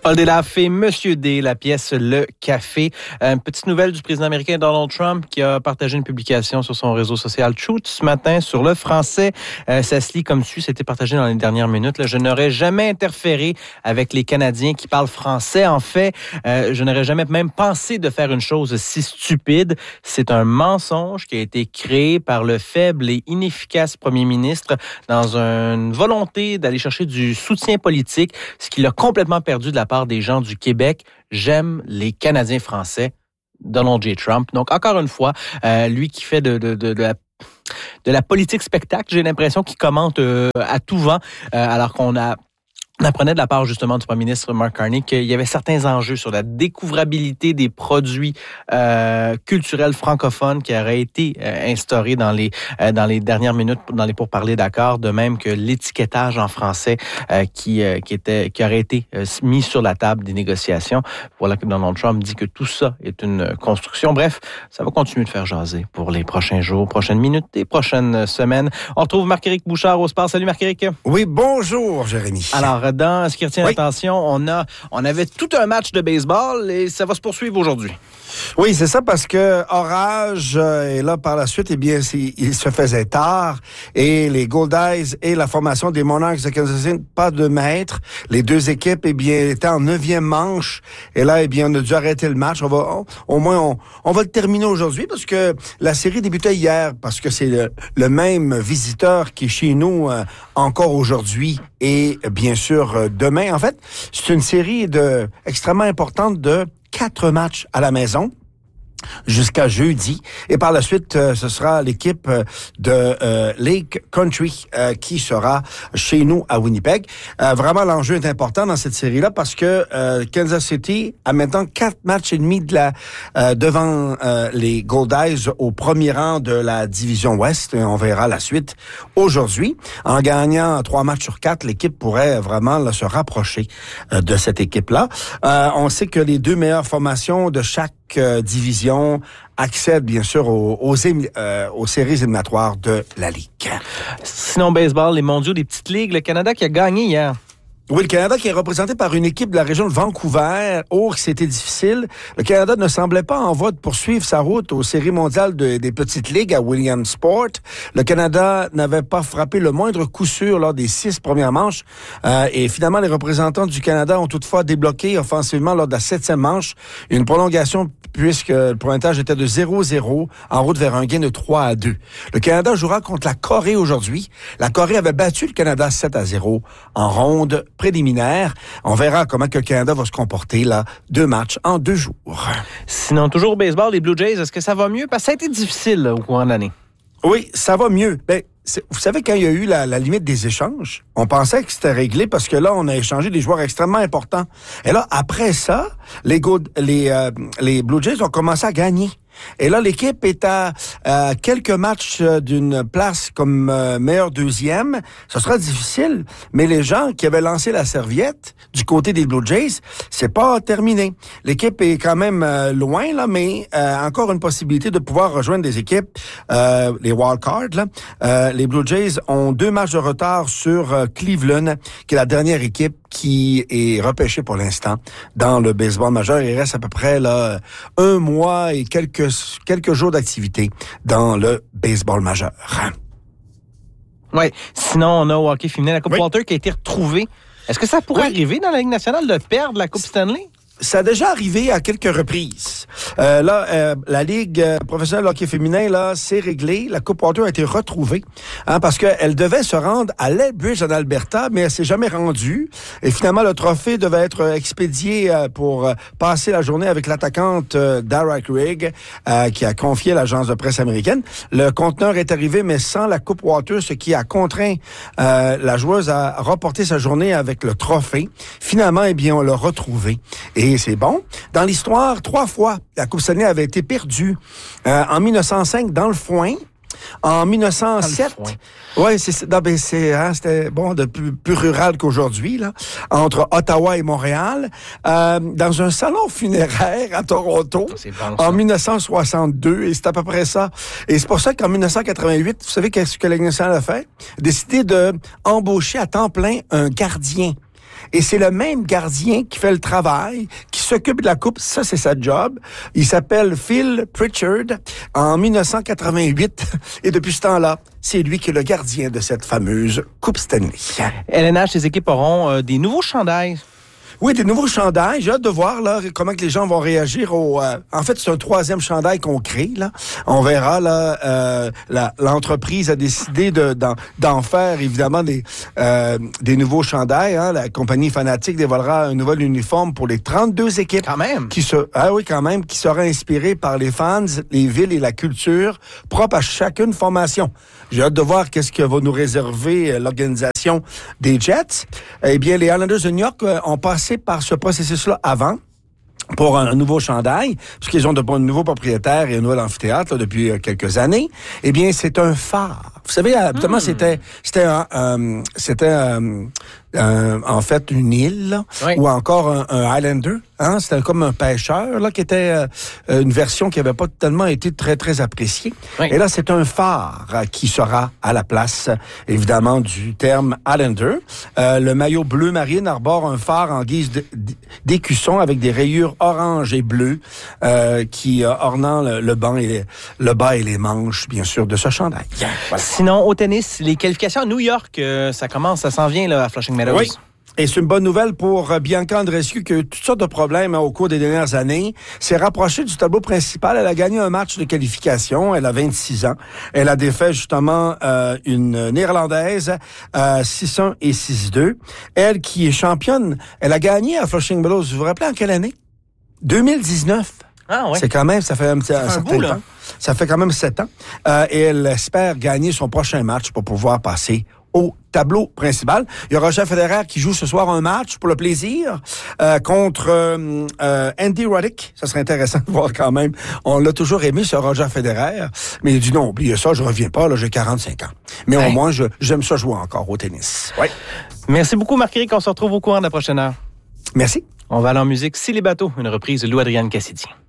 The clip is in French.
Paul Delaf et Monsieur D, la pièce Le Café. Une petite nouvelle du président américain Donald Trump qui a partagé une publication sur son réseau social Truth ce matin sur le français. Ça se lit comme suit, c'était partagé dans les dernières minutes. Là, je n'aurais jamais interféré avec les Canadiens qui parlent français. En fait, je n'aurais jamais même pensé de faire une chose si stupide. C'est un mensonge qui a été créé par le faible et inefficace premier ministre dans une volonté d'aller chercher du soutien politique, ce qu'il a complètement perdu de la part des gens du Québec. J'aime les Canadiens français. Donald J. Trump. Donc, encore une fois, lui qui fait de la politique spectacle, j'ai l'impression qu'il commente à tout vent, alors qu'on apprenait de la part justement du premier ministre Mark Carney qu'il y avait certains enjeux sur la découvrabilité des produits culturels francophones qui auraient été instaurés dans les dernières minutes dans les pourparlers d'accord, de même que l'étiquetage en français qui aurait été mis sur la table des négociations. Voilà que Donald Trump dit que tout ça est une construction. Bref, ça va continuer de faire jaser pour les prochains jours, prochaines minutes et prochaines semaines. On retrouve Marc-Éric Bouchard au sport. Salut Marc-Éric. Oui, bonjour Jérémy. Alors, dans ce qui retient l'attention, on avait tout un match de baseball et ça va se poursuivre aujourd'hui. Oui, c'est ça, parce que orage, et là, par la suite, eh bien, il se faisait tard, et les Goldeyes et la formation des Monarchs de Kansas City, pas de maître. Les deux équipes, eh bien, étaient en 9e manche, et là, eh bien, on a dû arrêter le match. On va le terminer aujourd'hui, parce que la série débutait hier, parce que c'est le même visiteur qui est chez nous encore aujourd'hui, et bien sûr, demain. En fait, c'est une série extrêmement importante de 4 matchs à la maison jusqu'à jeudi. Et par la suite, ce sera l'équipe de Lake Country qui sera chez nous à Winnipeg. Vraiment, l'enjeu est important dans cette série-là parce que Kansas City a maintenant 4 matchs et demi devant les Goldeyes au premier rang de la division Ouest. Et on verra la suite aujourd'hui. En gagnant 3 matchs sur 4, l'équipe pourrait vraiment se rapprocher de cette équipe-là. On sait que les 2 meilleures formations de chaque division accèdent bien sûr aux séries éliminatoires de la Ligue. Sinon, baseball, les mondiaux des petites ligues, le Canada qui a gagné hier. Oui, le Canada qui est représenté par une équipe de la région de Vancouver. Oh, c'était difficile. Le Canada ne semblait pas en voie de poursuivre sa route aux séries mondiales des petites ligues à Williamsport. Le Canada n'avait pas frappé le moindre coup sûr lors des 6 premières manches. Et finalement, les représentants du Canada ont toutefois débloqué offensivement lors de la 7e manche une prolongation puisque le pointage était de 0-0 en route vers un gain de 3-2. Le Canada jouera contre la Corée aujourd'hui. La Corée avait battu le Canada 7-0 en ronde préliminaire. On verra comment que le Canada va se comporter, là, 2 matchs en 2 jours. Sinon, toujours au baseball, les Blue Jays, est-ce que ça va mieux? Parce que ça a été difficile là, au courant de l'année. Oui, ça va mieux. Vous savez, quand il y a eu la limite des échanges, on pensait que c'était réglé parce que là, on a échangé des joueurs extrêmement importants. Et là, après ça, les Blue Jays ont commencé à gagner. Et là, l'équipe est à quelques matchs d'une place comme meilleur deuxième. Ce sera difficile, mais les gens qui avaient lancé la serviette du côté des Blue Jays, c'est pas terminé. L'équipe est quand même loin, là, mais encore une possibilité de pouvoir rejoindre des équipes, les wildcards, là. Les Blue Jays ont 2 matchs de retard sur Cleveland, qui est la dernière équipe qui est repêchée pour l'instant dans le baseball majeur. Il reste à peu près là 1 mois et quelques jours d'activité dans le baseball majeur. Oui. Sinon, on a au hockey féminin la Coupe Walter qui a été retrouvée. Est-ce que ça pourrait arriver dans la Ligue nationale de perdre la Coupe Stanley? Ça a déjà arrivé à quelques reprises. La Ligue professionnelle de hockey féminin, là, c'est réglé. La Coupe Walter a été retrouvée, parce qu'elle devait se rendre à Lethbridge en Alberta, mais elle s'est jamais rendue. Et finalement, le trophée devait être expédié pour passer la journée avec l'attaquante Dara Craig, qui a confié l'agence de presse américaine. Le conteneur est arrivé, mais sans la Coupe Walter, ce qui a contraint la joueuse à reporter sa journée avec le trophée. Finalement, eh bien, on l'a retrouvé. Et c'est bon. Dans l'histoire, 3 fois, la Coupe Stanley avait été perdue. En 1905, dans le foin. En 1907, c'était bon de plus rural qu'aujourd'hui, là, entre Ottawa et Montréal, dans un salon funéraire à Toronto, en 1962, et c'est à peu près ça. Et c'est pour ça qu'en 1988, vous savez qu'est-ce que la Ligue nationale a fait? Décidé de embaucher à temps plein un gardien. Et c'est le même gardien qui fait le travail, qui s'occupe de la coupe. Ça, c'est sa job. Il s'appelle Phil Pritchard en 1988. Et depuis ce temps-là, c'est lui qui est le gardien de cette fameuse Coupe Stanley. LNH, les équipes auront des nouveaux chandails. Oui, des nouveaux chandails. J'ai hâte de voir là comment que les gens vont réagir au. En fait, c'est un 3e chandail qu'on crée là. On verra là. L'entreprise a décidé d'en faire évidemment des nouveaux chandails. Hein. La compagnie Fanatique dévoilera un nouvel uniforme pour les 32 équipes. Quand même. Qui sera inspiré par les fans, les villes et la culture propre à chacune formation. J'ai hâte de voir qu'est-ce que va nous réserver l'organisation des Jets. Eh bien, les Islanders de New York ont passé par ce processus-là avant pour un nouveau chandail, puisqu'ils ont de nouveaux propriétaires et un nouvel amphithéâtre là, depuis quelques années. Eh bien, c'est un phare. Vous savez, habituellement, c'était en fait une île là, oui. Ou encore un Highlander. Hein? C'était comme un pêcheur là, qui était une version qui n'avait pas tellement été très, très appréciée. Oui. Et là, c'est un phare qui sera à la place, évidemment, du terme Highlander. Le maillot bleu marine arbore un phare en guise d'écusson avec des rayures orange et bleues qui ornant le bas et les manches, bien sûr, de ce chandail. Voilà. Sinon, au tennis, les qualifications à New York, ça s'en vient là, à Flushing Meadows. Oui. Et c'est une bonne nouvelle pour Bianca Andreescu qui a eu toutes sortes de problèmes au cours des dernières années. S'est rapprochée du tableau principal. Elle a gagné un match de qualification. Elle a 26 ans. Elle a défait justement une Néerlandaise 6-1 et 6-2. Elle qui est championne, elle a gagné à Flushing Meadows. Vous vous rappelez en quelle année? 2019. Ah ouais. C'est quand même, ça fait un certain temps. Ça fait quand même 7 ans. Et elle espère gagner son prochain match pour pouvoir passer au tableau principal. Il y a Roger Federer qui joue ce soir un match pour le plaisir contre Andy Roddick. Ça serait intéressant de voir quand même. On l'a toujours aimé, ce Roger Federer. Mais il dit non, oubliez ça, je reviens pas, là, j'ai 45 ans. Mais au moins, j'aime ça jouer encore au tennis. Oui. Merci beaucoup, Marc-Éric. On se retrouve au courant de la prochaine heure. Merci. On va aller en musique. Si les bateaux, une reprise de Lou Adrienne Cassidy.